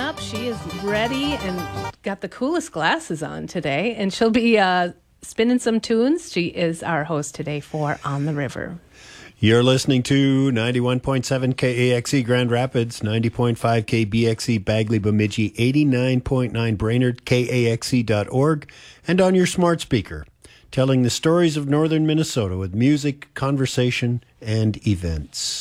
up. She is ready and got the coolest glasses on today, and she'll be spinning some tunes. She is our host today for On the River. You're listening to 91.7 KAXE Grand Rapids, 90.5 KBXE Bagley Bemidji, 89.9 Brainerd, KAXE.org, and on your smart speaker, telling the stories of northern Minnesota with music, conversation, and events.